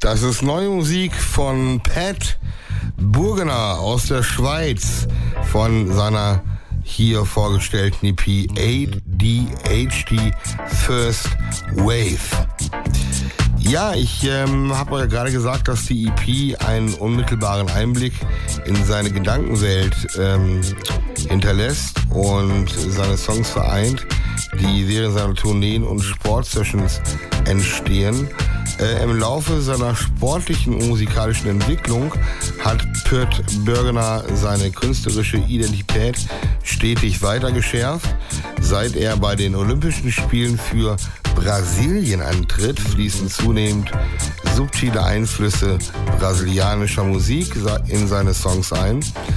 Das ist neue Musik von Pat Burgener aus der Schweiz von seiner hier vorgestellten EP ADHD First Wave. Ja, ich habe ja gerade gesagt, dass die EP einen unmittelbaren Einblick in seine Gedankenwelt hinterlässt und seine Songs vereint, die während seiner Tourneen und Sportsessions entstehen. Im Laufe seiner sportlichen und musikalischen Entwicklung hat Pat Burgener seine künstlerische Identität stetig weiter geschärft. Seit er bei den Olympischen Spielen für Brasilien antritt, fließen zunehmend subtile Einflüsse brasilianischer Musik in seine Songs ein.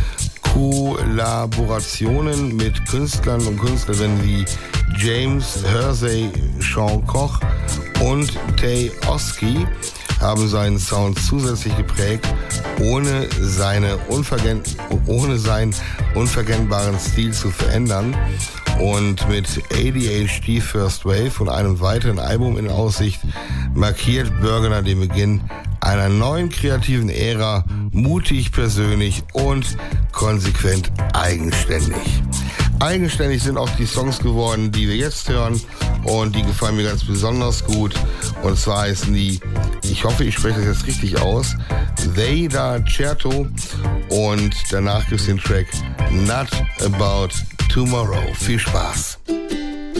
Kollaborationen mit Künstlern und Künstlerinnen wie James Hersey, Sean Koch und Tay Oski haben seinen Sound zusätzlich geprägt, ohne seinen unverkennbaren Stil zu verändern. Und mit ADHD First Wave und einem weiteren Album in Aussicht markiert Burgener den Beginn einer neuen kreativen Ära, mutig, persönlich und konsequent eigenständig. Eigenständig sind auch die Songs geworden, die wir jetzt hören, und die gefallen mir ganz besonders gut. Und zwar heißen die, ich hoffe, ich spreche das jetzt richtig aus, They Da Certo, und danach gibt es den Track Not About Tomorrow. Viel Spaß!